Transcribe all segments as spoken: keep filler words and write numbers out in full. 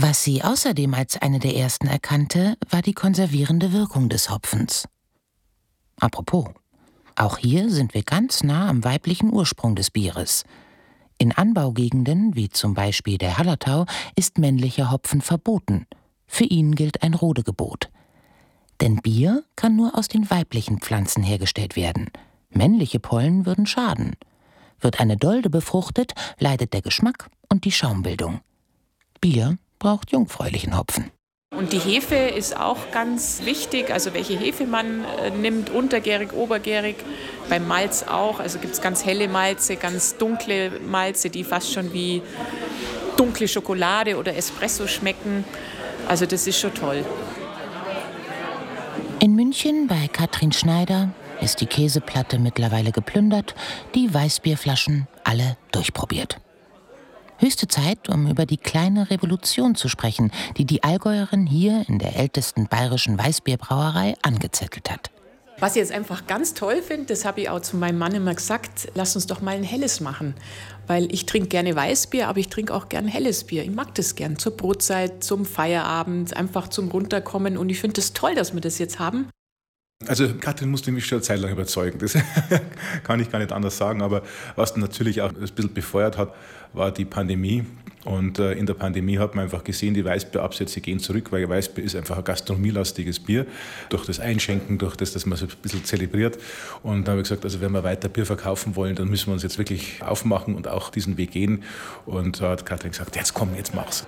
Was sie außerdem als eine der ersten erkannte, war die konservierende Wirkung des Hopfens. Apropos, auch hier sind wir ganz nah am weiblichen Ursprung des Bieres. In Anbaugegenden, wie zum Beispiel der Hallertau, ist männlicher Hopfen verboten. Für ihn gilt ein Rodegebot. Denn Bier kann nur aus den weiblichen Pflanzen hergestellt werden. Männliche Pollen würden schaden. Wird eine Dolde befruchtet, leidet der Geschmack und die Schaumbildung. Bier braucht jungfräulichen Hopfen. Und die Hefe ist auch ganz wichtig, also welche Hefe man äh, nimmt, untergärig, obergärig, beim Malz auch. Also gibt es ganz helle Malze, ganz dunkle Malze, die fast schon wie dunkle Schokolade oder Espresso schmecken. Also das ist schon toll. In München bei Katrin Schneider ist die Käseplatte mittlerweile geplündert, die Weißbierflaschen alle durchprobiert. Höchste Zeit, um über die kleine Revolution zu sprechen, die die Allgäuerin hier in der ältesten bayerischen Weißbierbrauerei angezettelt hat. Was ich jetzt einfach ganz toll finde, das habe ich auch zu meinem Mann immer gesagt, lass uns doch mal ein helles machen. Weil ich trinke gerne Weißbier, aber ich trinke auch gern helles Bier. Ich mag das gern zur Brotzeit, zum Feierabend, einfach zum Runterkommen. Und ich finde es das toll, dass wir das jetzt haben. Also Katrin musste mich schon eine Zeit lang überzeugen, das kann ich gar nicht anders sagen. Aber was natürlich auch ein bisschen befeuert hat, war die Pandemie. Und äh, in der Pandemie hat man einfach gesehen, die Weißbierabsätze gehen zurück, weil Weißbier ist einfach ein gastronomielastiges Bier. Durch das Einschenken, durch das, dass man so ein bisschen zelebriert. Und da habe ich gesagt, also wenn wir weiter Bier verkaufen wollen, dann müssen wir uns jetzt wirklich aufmachen und auch diesen Weg gehen. Und da hat Katrin gesagt, jetzt komm, jetzt mach's.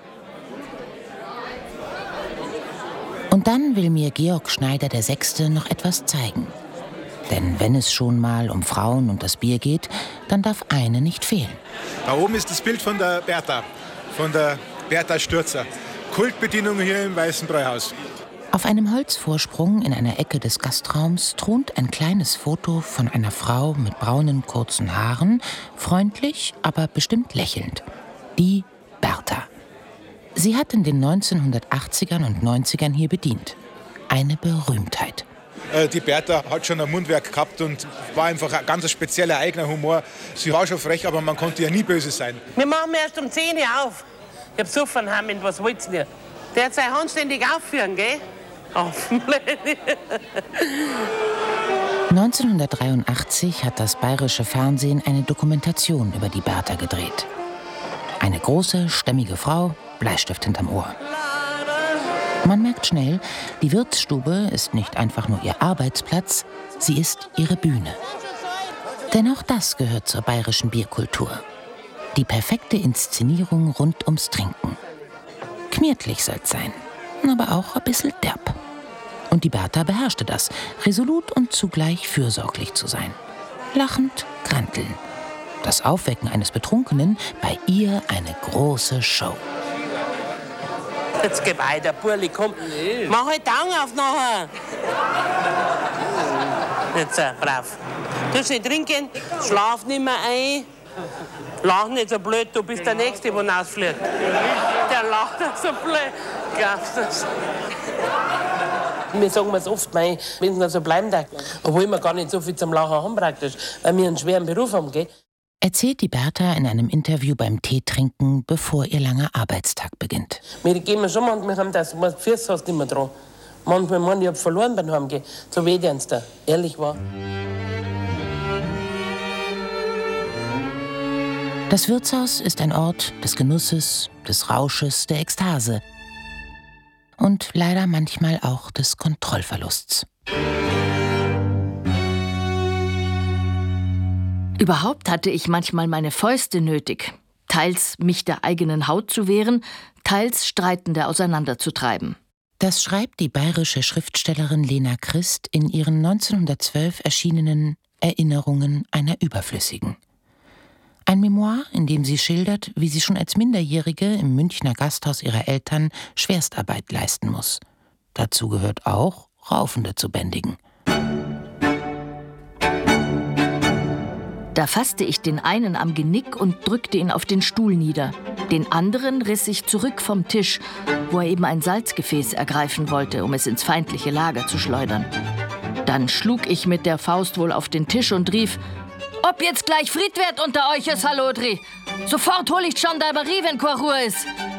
Und dann will mir Georg Schneider der Sechste noch etwas zeigen. Denn wenn es schon mal um Frauen und das Bier geht, dann darf eine nicht fehlen. Da oben ist das Bild von der Bertha, von der Bertha Stürzer. Kultbedienung hier im Weißen Bräuhaus. Auf einem Holzvorsprung in einer Ecke des Gastraums thront ein kleines Foto von einer Frau mit braunen, kurzen Haaren, freundlich, aber bestimmt lächelnd. Die Bertha. Sie hat in den neunzehnhundertachtzigern und neunzigern hier bedient. Eine Berühmtheit. Die Bertha hat schon ein Mundwerk gehabt und war einfach ein ganz spezieller eigener Humor. Sie war schon frech, aber man konnte ja nie böse sein. Wir machen erst um zehn Uhr auf. Ich hab so von Hammond, was wollt's ihr? Der hat sein anständig aufführen, gell? neunzehnhundertdreiundachtzig hat das bayerische Fernsehen eine Dokumentation über die Bertha gedreht. Eine große, stämmige Frau, Bleistift hinterm Ohr. Man merkt schnell, die Wirtsstube ist nicht einfach nur ihr Arbeitsplatz, sie ist ihre Bühne. Denn auch das gehört zur bayerischen Bierkultur. Die perfekte Inszenierung rund ums Trinken. Kmirtlich soll's sein, aber auch ein bisschen derb. Und die Bertha beherrschte das, resolut und zugleich fürsorglich zu sein. Lachend, kranteln. Das Aufwecken eines Betrunkenen, bei ihr eine große Show. Jetzt geh weiter, Burli, komm. Nee. Mach halt die Augen auf nachher. Jetzt, äh, brav. Du sollst nicht trinken, schlaf nicht mehr ein. Lach nicht so blöd, du bist der Nächste, der rausfliegt. Der lacht so blöd. Glaubst du das? Wir sagen es oft, wenn es noch so bleiben darf. Obwohl wir gar nicht so viel zum Lachen haben praktisch, weil wir einen schweren Beruf haben, gell? Erzählt die Bertha in einem Interview beim Teetrinken, bevor ihr langer Arbeitstag beginnt. Wir gehen wir schon manchmal haben das, was Füße hast nicht mehr dran. Manchmal meinen, ich hab verloren beim Heimgehen. So weh uns da, ehrlich wahr. Das Wirtshaus ist ein Ort des Genusses, des Rausches, der Ekstase. Und leider manchmal auch des Kontrollverlusts. Überhaupt hatte ich manchmal meine Fäuste nötig, teils mich der eigenen Haut zu wehren, teils Streitende auseinanderzutreiben. Das schreibt die bayerische Schriftstellerin Lena Christ in ihren neunzehnhundertzwölf erschienenen Erinnerungen einer Überflüssigen. Ein Memoir, in dem sie schildert, wie sie schon als Minderjährige im Münchner Gasthaus ihrer Eltern Schwerstarbeit leisten muss. Dazu gehört auch, Raufende zu bändigen. Da fasste ich den einen am Genick und drückte ihn auf den Stuhl nieder. Den anderen riss ich zurück vom Tisch, wo er eben ein Salzgefäß ergreifen wollte, um es ins feindliche Lager zu schleudern. Dann schlug ich mit der Faust wohl auf den Tisch und rief: Ob jetzt gleich Fried wird unter euch ist, Hallodri! Sofort hol ich Gendarmerie, wenn keine Ruhe ist!